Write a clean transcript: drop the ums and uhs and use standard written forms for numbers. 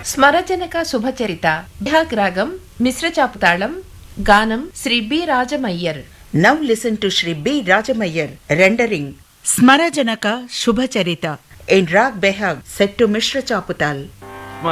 స్మరజనక శుభచరిత బిహాగ్ రాగం మిశ్ర చాపుతాళం గానం Shri B రాజమయ్యర్. Now listen to Shri B. Rajamayyar rendering స్మరజనక శుభచరిత in Rag Behag set to Mishra Chaputal.